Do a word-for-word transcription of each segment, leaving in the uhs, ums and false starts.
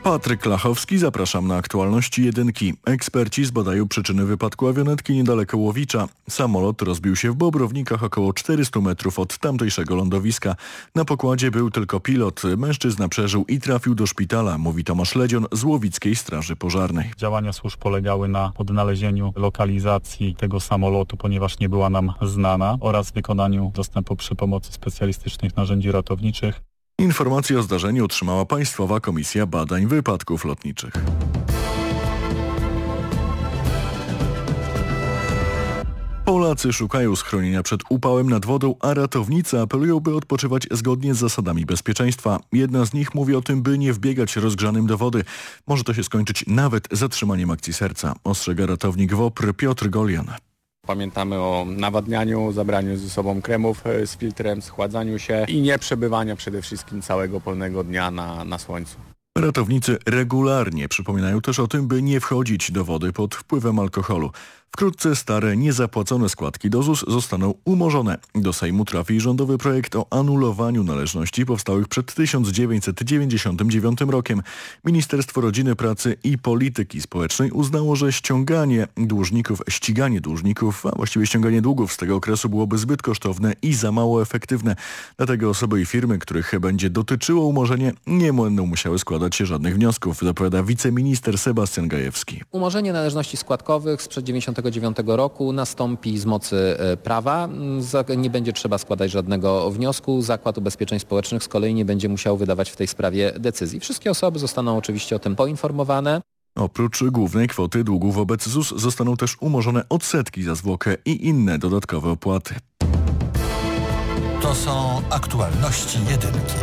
Patryk Lachowski, zapraszam na aktualności jedynki. Eksperci zbadają przyczyny wypadku awionetki niedaleko Łowicza. Samolot rozbił się w Bobrownikach około czterysta metrów od tamtejszego lądowiska. Na pokładzie był tylko pilot. Mężczyzna przeżył i trafił do szpitala, mówi Tomasz Ledzion z Łowickiej Straży Pożarnej. Działania służb polegały na odnalezieniu lokalizacji tego samolotu, ponieważ nie była nam znana, oraz wykonaniu dostępu przy pomocy specjalistycznych narzędzi ratowniczych. Informację o zdarzeniu otrzymała Państwowa Komisja Badań Wypadków Lotniczych. Polacy szukają schronienia przed upałem nad wodą, a ratownicy apelują, by odpoczywać zgodnie z zasadami bezpieczeństwa. Jedna z nich mówi o tym, by nie wbiegać rozgrzanym do wody. Może to się skończyć nawet zatrzymaniem akcji serca, ostrzega ratownik WOPR Piotr Golian. Pamiętamy o nawadnianiu, zabraniu ze sobą kremów z filtrem, schładzaniu się i nie przebywaniu przede wszystkim całego pełnego dnia na, na słońcu. Ratownicy regularnie przypominają też o tym, by nie wchodzić do wody pod wpływem alkoholu. Wkrótce stare, niezapłacone składki do ZUS zostaną umorzone. Do Sejmu trafi rządowy projekt o anulowaniu należności powstałych przed tysiąc dziewięćset dziewięćdziesiątym dziewiątym rokiem. Ministerstwo Rodziny, Pracy i Polityki Społecznej uznało, że ściąganie dłużników, ściganie dłużników, a właściwie ściąganie długów z tego okresu byłoby zbyt kosztowne i za mało efektywne. Dlatego osoby i firmy, których będzie dotyczyło umorzenie, nie będą musiały składać się żadnych wniosków, zapowiada wiceminister Sebastian Gajewski. Umorzenie należności składkowych sprzed dziewięćdziesiątego dziewiątego roku nastąpi z mocy prawa. Nie będzie trzeba składać żadnego wniosku. Zakład Ubezpieczeń Społecznych z kolei nie będzie musiał wydawać w tej sprawie decyzji. Wszystkie osoby zostaną oczywiście o tym poinformowane. Oprócz głównej kwoty długu wobec ZUS zostaną też umorzone odsetki za zwłokę i inne dodatkowe opłaty. To są aktualności jedynki.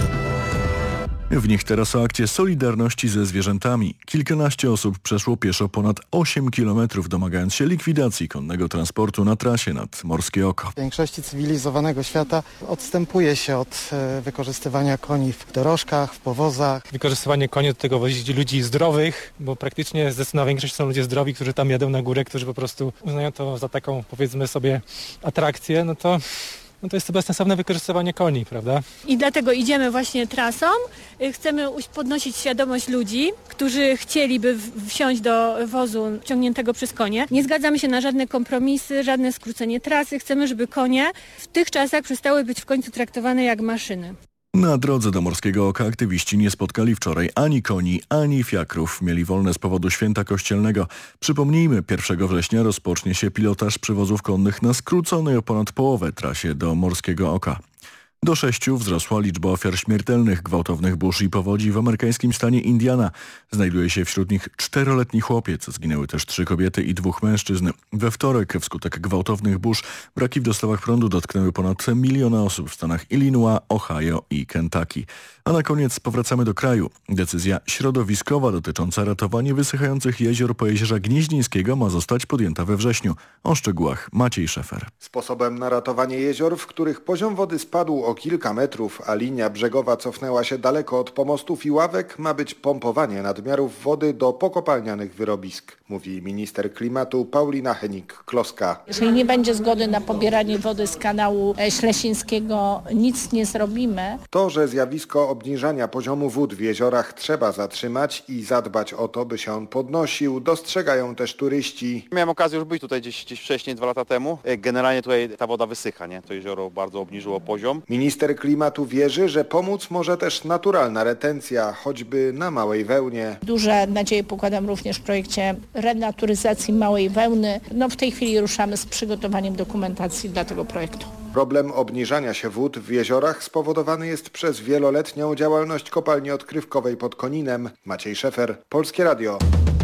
W nich teraz o akcję solidarności ze zwierzętami. Kilkanaście osób przeszło pieszo ponad osiem kilometrów, domagając się likwidacji konnego transportu na trasie nad Morskie Oko. W większości cywilizowanego świata odstępuje się od e, wykorzystywania koni w dorożkach, w powozach. Wykorzystywanie koni do tego wozić ludzi zdrowych, bo praktycznie zdecydowana większość są ludzie zdrowi, którzy tam jadą na górę, którzy po prostu uznają to za taką, powiedzmy sobie, atrakcję, no to... No to jest to bezsensowne wykorzystywanie koni, prawda? I dlatego idziemy właśnie trasą. Chcemy podnosić świadomość ludzi, którzy chcieliby wsiąść do wozu ciągniętego przez konie. Nie zgadzamy się na żadne kompromisy, żadne skrócenie trasy. Chcemy, żeby konie w tych czasach przestały być w końcu traktowane jak maszyny. Na drodze do Morskiego Oka aktywiści nie spotkali wczoraj ani koni, ani fiakrów. Mieli wolne z powodu święta kościelnego. Przypomnijmy, pierwszego września rozpocznie się pilotaż przywozów konnych na skróconej o ponad połowę trasie do Morskiego Oka. Do sześciu wzrosła liczba ofiar śmiertelnych gwałtownych burz i powodzi w amerykańskim stanie Indiana. Znajduje się wśród nich czteroletni chłopiec. Zginęły też trzy kobiety i dwóch mężczyzn. We wtorek wskutek gwałtownych burz braki w dostawach prądu dotknęły ponad miliona osób w stanach Illinois, Ohio i Kentucky. A na koniec powracamy do kraju. Decyzja środowiskowa dotycząca ratowania wysychających jezior Pojezierza Gnieźnieńskiego ma zostać podjęta we wrześniu. O szczegółach Maciej Szefer. Sposobem na ratowanie jezior, w których poziom wody spadł o kilka metrów, a linia brzegowa cofnęła się daleko od pomostów i ławek, ma być pompowanie nadmiarów wody do pokopalnianych wyrobisk, mówi minister klimatu Paulina Henik-Kloska. Jeżeli nie będzie zgody na pobieranie wody z kanału Ślesińskiego, nic nie zrobimy. To, że zjawisko obniżania poziomu wód w jeziorach trzeba zatrzymać i zadbać o to, by się on podnosił, dostrzegają też turyści. Miałem okazję już być tutaj gdzieś, gdzieś wcześniej, dwa lata temu. Generalnie tutaj ta woda wysycha, nie? To jezioro bardzo obniżyło poziom. Minister klimatu wierzy, że pomóc może też naturalna retencja, choćby na Małej Wełnie. Duże nadzieje pokładam również w projekcie renaturyzacji Małej Wełny. No w tej chwili ruszamy z przygotowaniem dokumentacji dla tego projektu. Problem obniżania się wód w jeziorach spowodowany jest przez wieloletnią działalność kopalni odkrywkowej pod Koninem. Maciej Szefer, Polskie Radio.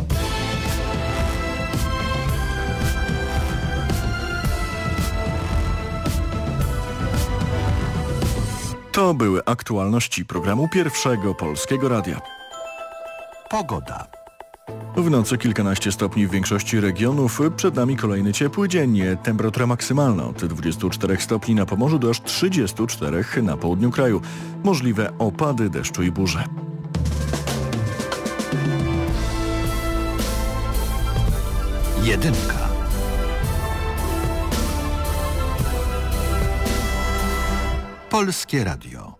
To były aktualności programu Pierwszego Polskiego Radia. Pogoda. W nocy kilkanaście stopni w większości regionów. Przed nami kolejny ciepły dzień. Temperatura maksymalna od dwudziestu czterech stopni na Pomorzu do aż trzydziestu czterech na południu kraju. Możliwe opady deszczu i burze. Jedynka. Polskie Radio.